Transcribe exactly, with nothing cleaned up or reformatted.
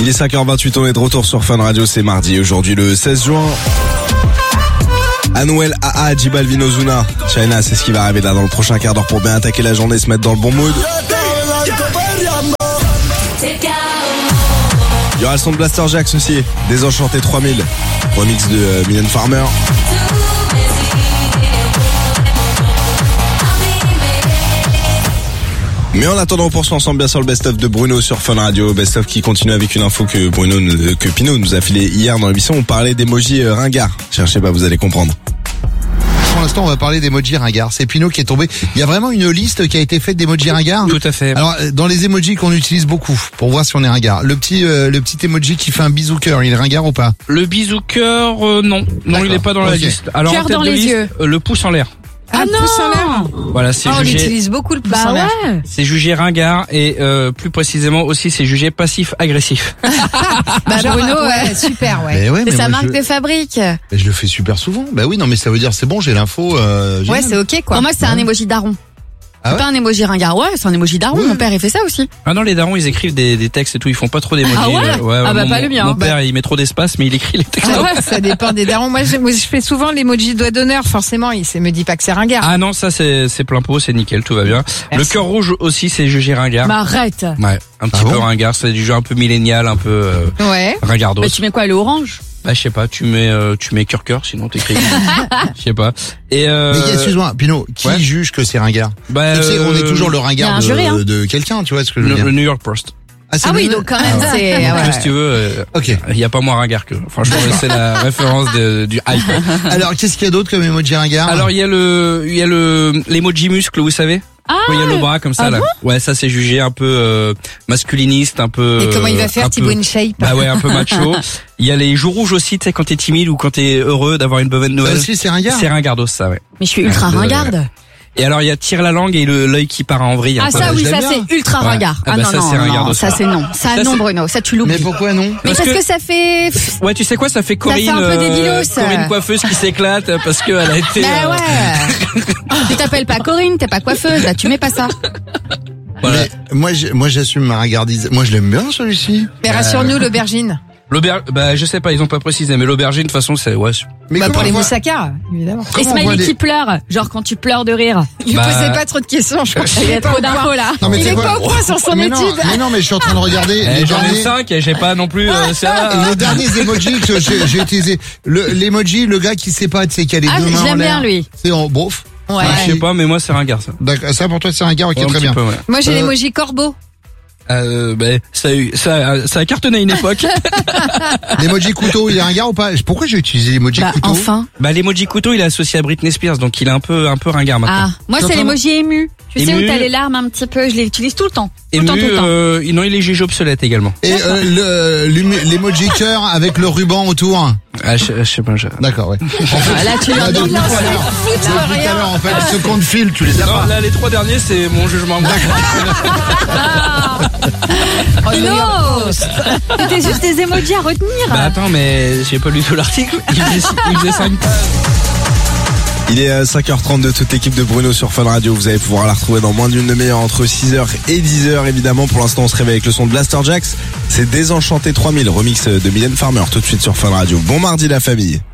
Il est cinq heures vingt-huit, on est de retour sur Fun Radio, c'est mardi, aujourd'hui le seize juin. Anuel A A, J Balvin, Ozuna, China, c'est ce qui va arriver là dans le prochain quart d'heure pour bien attaquer la journée et se mettre dans le bon mood. Il y aura le son de Blaster Jaxx aussi, Désenchanté trois mille, remix de euh, Mylène Farmer. Mais en attendant, on poursuit ensemble bien sûr le best-of de Bruno sur Fun Radio. Best-of qui continue avec une info que Bruno, que Pino nous a filé hier dans l'émission. On parlait d'emoji ringards. Cherchez pas, vous allez comprendre. Pour l'instant, on va parler d'emoji ringards. C'est Pino qui est tombé. Il y a vraiment une liste qui a été faite d'emoji ringards. Tout à fait. Alors, dans les emojis qu'on utilise beaucoup pour voir si on est ringard, le petit, euh, le petit emoji qui fait un bisou cœur, il est ringard ou pas? Le bisou cœur, euh, non, non, D'accord. il est pas dans la Ok. liste. Alors Cœur en tête dans de les liste, yeux. euh, le pouce en l'air. Ah non. Voilà, c'est Ah, on jugé, utilise beaucoup le pouce en Bah l'air. ouais. c'est jugé ringard et euh, plus précisément aussi c'est jugé passif-agressif. Bah Bruno, ouais, super, ouais. Mais ouais, mais C'est sa moi, marque je, de fabrique. mais je le fais super souvent. Bah oui, non, mais ça veut dire c'est bon, j'ai l'info. Euh, Ouais, génial. c'est ok, quoi. Pour moi, c'est un emoji daron. Ah C'est ouais pas un emoji ringard. Ouais, c'est un emoji daron. Ouais. Mon père, il fait ça aussi. Ah non, les darons ils écrivent des, des textes et tout, ils font pas trop d'émojis. Ah ouais euh, Ah bah mon, pas le mien. Mon Bah- père il met trop d'espace mais il écrit les textes. Ah ouais, ça dépend des darons. Moi, je, moi, je fais souvent l'emoji doigt d'honneur. Forcément, il ne me dit pas que c'est ringard. Ah non, ça c'est c'est plein pot, c'est nickel, tout va bien. Merci. Le cœur rouge aussi c'est jugé ringard. Bah arrête. Ouais, un petit Ah peu bon ringard, c'est du jeu un peu millénial, un peu euh, Ouais. ringardos. Bah tu mets quoi, le orange? Bah je sais pas, tu mets euh, tu mets cœur cœur sinon t'écris. Je sais pas. Et euh, Mais excuse-moi, Pino, qui ouais. juge que c'est ringard? bah, Tu sais, on est euh, toujours le y a ringard un jury, hein. de, de quelqu'un, tu vois ce que je veux le, dire? le New York Post. c'est Ah oui, le- donc quand même, c'est... Donc, ah ouais. si tu veux, euh, Ok. il y a pas moins ringard que. Franchement, c'est la référence de, du hype. Alors, qu'est-ce qu'il y a d'autre comme emoji ringard? Alors il y a le il y a le l'emoji muscle, vous savez. Ah, Quand il y a le bras comme ça ah là. bon Ouais, ça c'est jugé un peu euh, masculiniste, un peu. Et comment il va faire un Thibaut peu- InShape? Bah ouais, un peu macho. Il y a les joues rouges aussi, tu sais, quand t'es timide ou quand t'es heureux d'avoir une bonne Ça nouvelle. aussi, c'est ringard? C'est ringardos ça, ouais. mais je suis ultra Ouais, ringarde. Et alors il y a tire la langue et le l'œil qui part en vrille. un Ah peu. ça bah, oui, je ça l'aime bien. c'est ultra Ouais. ringard. Ah Ah bah, non, ça, non, c'est non, ringardos, ça ça. c'est non. Ça Ça, non c'est- Bruno, ça tu Mais l'oublies. pourquoi non? Mais Parce parce que- que ça fait... Ouais, tu sais quoi, ça fait Corinne, fait un peu euh, débilos. Corinne coiffeuse qui s'éclate parce qu'elle a été. Bah euh, ouais. Tu t'appelles pas Corinne, t'es pas coiffeuse, bah tu mets pas ça. Voilà. Mais moi, je- moi, j'assume ma ringardise. Moi, je l'aime bien, celui-ci. Mais rassure-nous, l'aubergine. L'aubergine, bah je sais pas, ils ont pas précisé, mais l'aubergine de toute façon c'est ouais. Mais Bah, comment pour les on voit- moussaka, évidemment. Et Comment on voit Smiley des- qui pleure, genre quand tu pleures de rire. Ne Bah- posez pas trop de questions, je crois. Il y a trop d'infos là. Non, mais Il tu sais est quoi pas au point sur son mais non, étude. mais non, mais je suis en train de regarder Eh, les J'en ai derniers, cinq et j'ai pas non plus euh, ça va. les derniers emojis que j'ai j'ai utilisés. Le, l'emoji, le gars qui sait pas, tu sais, qui a les Ah, deux mains je en l'aime l'air. bien lui. C'est en bof. Ouais. Ah, je sais pas, mais moi c'est ringard ça. D'accord, ça pour toi, c'est un gars, ok, Ouais, un très petit bien. peu, ouais. Moi, j'ai Euh, l'emoji corbeau. Euh, ben ça a eu, ça, ça a cartonné à une époque. L'emoji couteau, il est un gars ou pas? Pourquoi j'ai utilisé l'emoji Bah couteau? enfin. Bah l'emoji couteau il est associé à Britney Spears donc il est un peu un peu ringard maintenant. Ah, moi T'es en c'est train de- l'emoji ému. Tu sais Ému. où t'as les larmes un petit peu, je l'utilise tout le temps. Tout le temps, tout Ému, le temps. euh, non il est jugé obsolète également. Et euh, le- l'humu- l'emoji cœur avec le ruban autour. Ah je, je sais pas. Je... D'accord, ouais. Ah, là tu Là, leur depuis donnes tout à l'heure, depuis tout à l'heure, en fait, ce compte fil, tu les as Non, pas. là les trois derniers c'est mon jugement. Non, c'était juste des emojis à retenir. Bah attends mais j'ai pas lu tout l'article. Il faisait, il faisait cinq. Il est euh, cinq heures trente-deux, toute l'équipe de Bruno sur Fun Radio. Vous allez pouvoir la retrouver dans moins d'une demi-heure entre six heures et dix heures évidemment. Pour l'instant on se réveille avec le son de Blaster Jaxx. C'est Désenchanté trois mille, remix de Mylène Farmer tout de suite sur Fun Radio. Bon mardi la famille.